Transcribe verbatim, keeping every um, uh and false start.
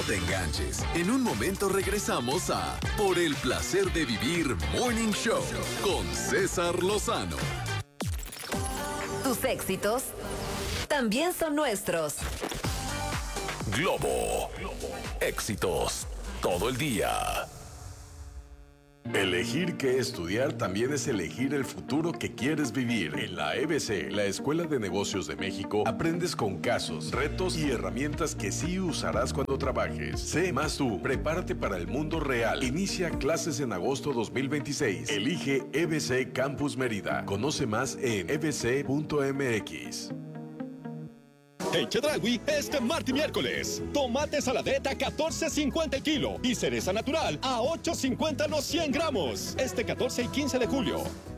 te enganches. En un momento regresamos a Por el placer de vivir Morning Show con César Lozano. Tus éxitos también son nuestros. Globo. Éxitos todo el día. Elegir qué estudiar también es elegir el futuro que quieres vivir. En la E B C, la Escuela de Negocios de México, aprendes con casos, retos y herramientas que sí usarás cuando trabajes. Sé más tú, prepárate para el mundo real. Inicia clases en agosto dos mil veintiséis. Elige E B C Campus Mérida. Conoce más en e b c punto m x. En Chedraui, este martes y miércoles, tomate saladeta catorce cincuenta el kilo y cereza natural a ocho cincuenta los cien gramos. Este catorce y quince de julio.